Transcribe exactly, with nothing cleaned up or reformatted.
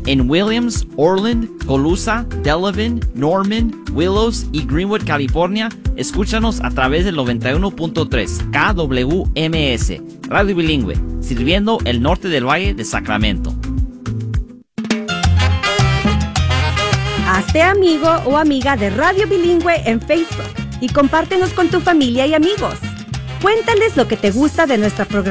En Williams, Orland, Colusa, Delavan, Norman, Willows y Greenwood, California, escúchanos a través del noventa y uno punto tres K W M S, Radio Bilingüe, sirviendo el norte del Valle de Sacramento. Hazte amigo o amiga de Radio Bilingüe en Facebook y compártenos con tu familia y amigos. Cuéntales lo que te gusta de nuestra programación.